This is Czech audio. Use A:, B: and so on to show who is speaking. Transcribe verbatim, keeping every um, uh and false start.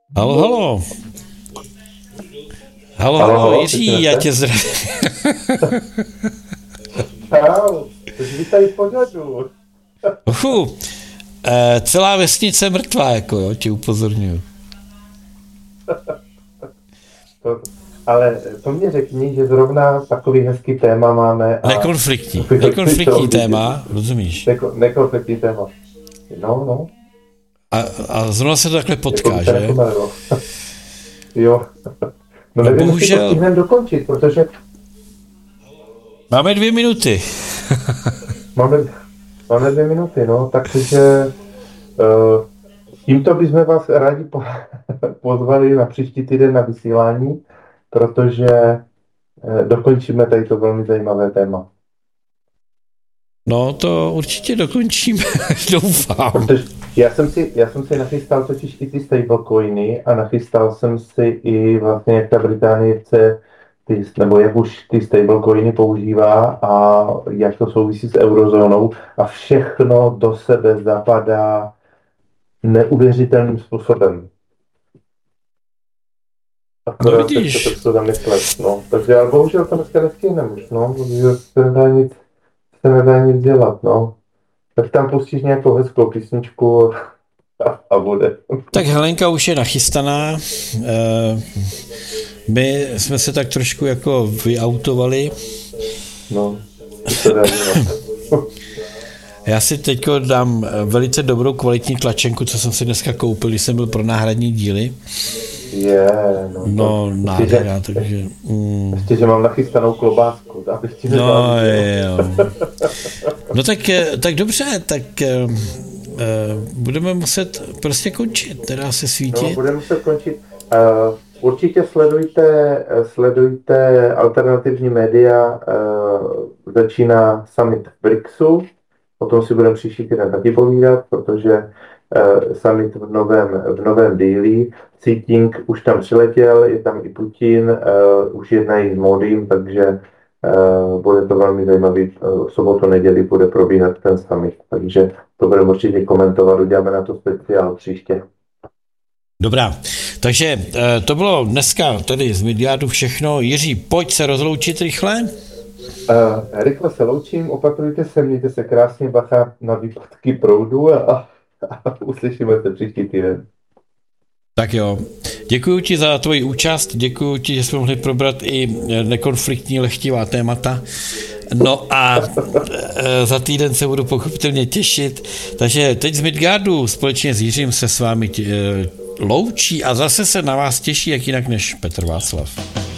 A: Halo, halo. Halo, halo, halo Jiří, já tě zdravím.
B: Čau, vítaj v pořadu.
A: Uhu, e, celá vesnice mrtvá, jako jo, ti upozorňuji.
B: To, ale to mě řekni, že zrovna takový hezký téma máme. A
A: nekonfliktní, nekonfliktní téma, rozumíš?
B: Neko, nekonfliktní téma. No, no.
A: A, a zrovna se to takhle potká,
B: jako,
A: že?
B: Jako, jo. No nevím,
A: bohužel...
B: jestli to stihneme dokončit, protože...
A: Máme dvě minuty.
B: máme, máme dvě minuty, no, takže uh, tímto bychom vás rádi po, pozvali na příští týden na vysílání, protože uh, dokončíme tady to velmi zajímavé téma.
A: No, to určitě dokončíme, doufám.
B: Protože já jsem si, já jsem si nachystal totiž i ty stablecoiny a nachystal jsem si i vlastně, jak ta Británie chce, ty, nebo jak už ty stablecoiny používá a jak to souvisí s eurozónou a všechno do sebe zapadá neuvěřitelným způsobem. Akorát
A: no vidíš.
B: Tak to zamyslet, no. Takže ale bohužel to dneska nestihneme už, no, protože se nedá nic, se nedá nic dělat, no. Tak tam pustíš nějakou hezkou písničku a, a bude.
A: Tak Helenka už je nachystaná. My jsme se tak trošku jako vyautovali.
B: No, to dá
A: Já si teďko dám velice dobrou kvalitní tlačenku, co jsem si dneska koupil, když jsem byl pro náhradní díly.
B: Je, yeah, no.
A: No, nádherná, takže...
B: Mm. Ještě, že mám nachystanou klobásku, abych ti
A: No, jo. No tak, tak dobře, tak uh, budeme muset prostě končit, nedá se svítit.
B: No, budeme muset končit. Uh, určitě sledujte, sledujte alternativní média, uh, začíná summit v BRICSu, o tom si budeme příští týden taky povídat, protože uh, summit v novém, v novém díli. Xi Jinping už tam přiletěl, je tam i Putin, uh, už jednají s Modym, takže uh, bude to velmi zajímavý. Uh, v sobotu, neděli bude probíhat ten summit, takže to budeme určitě komentovat, uděláme na to speciál příště.
A: Dobrá, takže uh, to bylo dneska tedy z Midgardu všechno. Jiří, pojď se rozloučit rychle.
B: Uh, rychle se loučím, opatrujte se, mějte se krásně, bacha na výpadky proudu a, a uslyšíme se příští týden.
A: Tak jo, děkuji ti za tvoji účast, děkuji ti, že jsme mohli probrat i nekonfliktní lehtivá témata. No a za týden se budu pochopitelně těšit. Takže teď z Midgardu společně s Jiřím se s vámi tě, loučí a zase se na vás těší, jak jinak než Petr Václav.